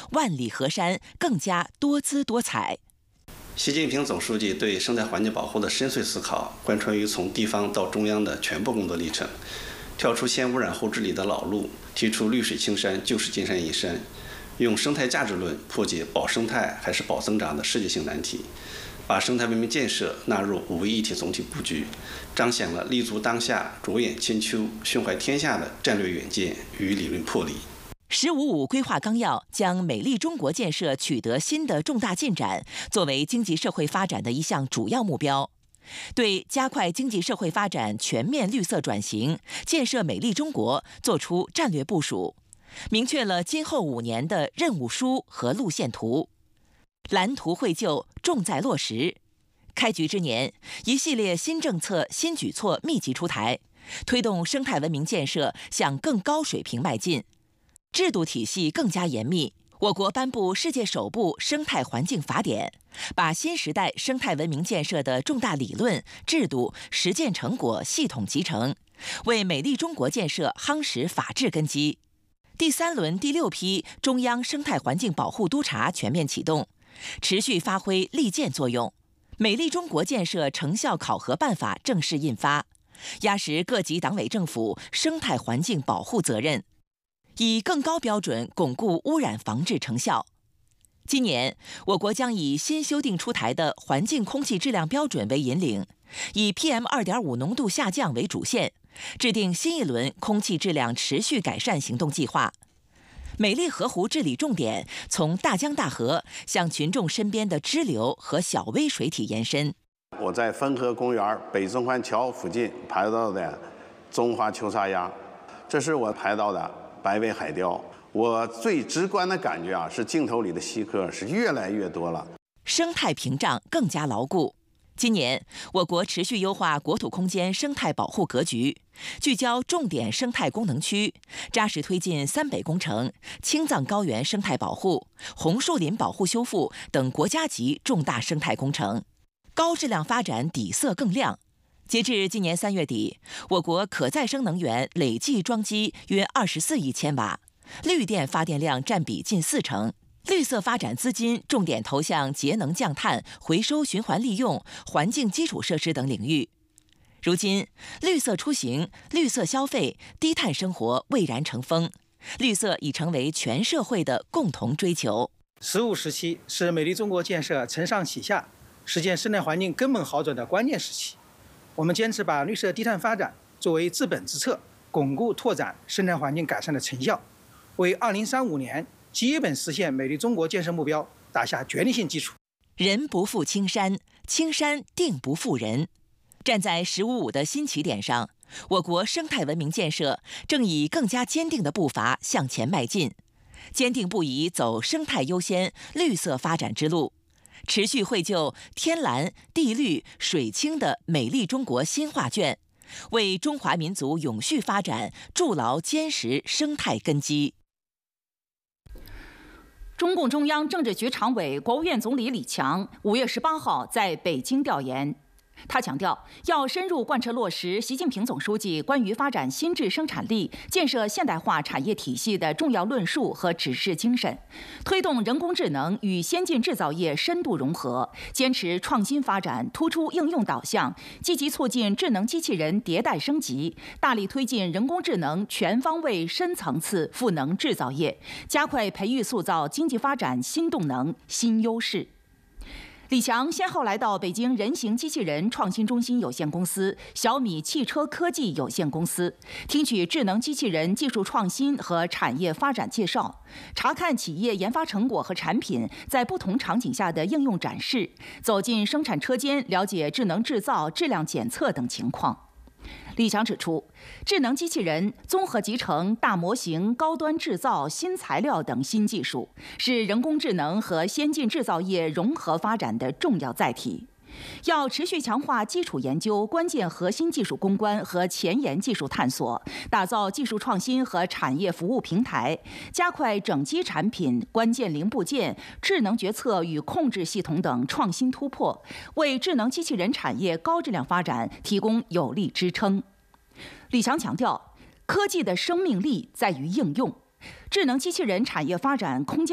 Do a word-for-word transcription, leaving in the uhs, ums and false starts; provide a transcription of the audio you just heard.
万里河山更加多姿多彩。 习近平总书记对生态环境保护的深邃思考，贯穿于从地方到中央的全部工作历程，跳出先污染后治理的老路，提出绿水青山就是金山银山，用生态价值论破解保生态还是保增长的世界性难题，把生态文明建设纳入五位一体总体布局，彰显了立足当下、着眼千秋、胸怀天下的战略远见与理论魄力。 十五五规划纲要将美丽中国建设取得新的重大进展作为经济社会发展的一项主要目标，对加快经济社会发展全面绿色转型、建设美丽中国作出战略部署，明确了今后五年的任务书和路线图，蓝图绘就，重在落实。开局之年，一系列新政策、新举措密集出台，推动生态文明建设向更高水平迈进。制度体系更加严密，我国颁布世界首部生态环境法典，把新时代生态文明建设的重大理论、制度、实践成果系统集成，为美丽中国建设夯实法治根基。第三轮第六批中央生态环境保护督察全面启动，持续发挥利剑作用。美丽中国建设成效考核办法正式印发，压实各级党委政府生态环境保护责任，以更高标准巩固污染防治成效。今年，我国将以新修订出台的环境空气质量标准为引领，以 P M 二点五 浓度下降为主线，制定新一轮空气质量持续改善行动计划。美丽河湖治理重点从大江大河向群众身边的支流和小微水体延伸。 我在汾河公园北中环桥附近拍到的中华秋沙鸭，这是我拍到的白尾海雕。我最直观的感觉啊，是镜头里的稀客是越来越多了， 生态屏障更加牢固。今年，我国持续优化国土空间生态保护格局，聚焦重点生态功能区，扎实推进三北工程、青藏高原生态保护、红树林保护修复等国家级重大生态工程，高质量发展底色更亮。截至今年三月底，我国可再生能源累计装机约二十四亿千瓦，绿电发电量占比近四成。绿色发展资金重点投向节能降碳、回收循环利用、环境基础设施等领域。如今，绿色出行、绿色消费、低碳生活蔚然成风，绿色已成为全社会的共同追求。 十五时期是美丽中国建设承上启下、实现生态环境根本好转的关键时期。我们坚持把绿色低碳发展作为治本之策，巩固拓展生态环境改善的成效，为二零三五年基本实现美丽中国建设目标打下决定性基础。 人不负青山，青山定不负人。站在“十五五”的新起点上，我国生态文明建设正以更加坚定的步伐向前迈进，坚定不移走生态优先、绿色发展之路，持续绘就天蓝、地绿、水清的美丽中国新画卷，为中华民族永续发展筑牢坚实生态根基。 中共中央政治局常委、国务院总理李强五月十八号在北京调研。他强调，要深入贯彻落实习近平总书记关于发展新质生产力、建设现代化产业体系的重要论述和指示精神，推动人工智能与先进制造业深度融合，坚持创新发展，突出应用导向，积极促进智能机器人迭代升级，大力推进人工智能全方位、深层次赋能制造业，加快培育塑造经济发展新动能、新优势。李强先后来到北京人形机器人创新中心有限公司、小米汽车科技有限公司，听取智能机器人技术创新和产业发展介绍，查看企业研发成果和产品在不同场景下的应用展示，走进生产车间，了解智能制造、质量检测等情况。李强指出，智能机器人综合集成大模型、高端制造、新材料等新技术，是人工智能和先进制造业融合发展的重要载体。要持续强化基础研究、关键核心技术攻关和前沿技术探索，打造技术创新和产业服务平台，加快整机产品、关键零部件、智能决策与控制系统等创新突破，为智能机器人产业高质量发展提供有力支撑。李强强调，科技的生命力在于应用，智能机器人产业发展空间